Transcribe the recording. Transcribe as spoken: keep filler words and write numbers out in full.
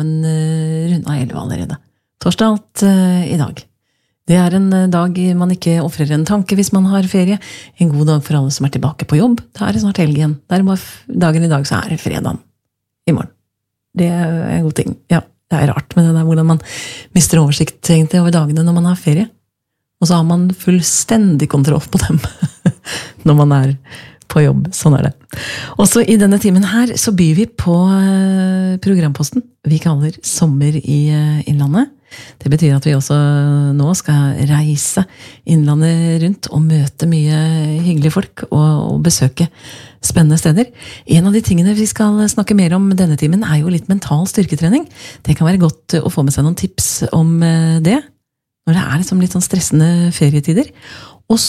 En uh, runda elleve allerede. Torsdag alt uh, i dag. Det er en uh, dag man ikke offrer en tanke hvis man har ferie. En god dag for alle som er tilbake på jobb. Da er det snart helg igjen. Det er bare dagen i dag, så er det fredagen i morgen. Det er en god ting. Ja, det er rart med det der hvordan man mister oversikt egentlig over dagene når man har ferie. Og så har man fullstendig kontroll på dem når man er på jobb. Sånn er det. Også i denne timen her så byr vi på programposten vi kaller Sommer i Innlandet. Det betyr at vi også nå skal reise Innlandet rundt og møte mye hyggelige folk og, og besøke spennende steder. En av de tingene vi skal snakke mer om denne timen er jo litt mental styrketrening. Det kan være godt å få med seg noen tips om det når det er liksom litt sånn stressende ferietider.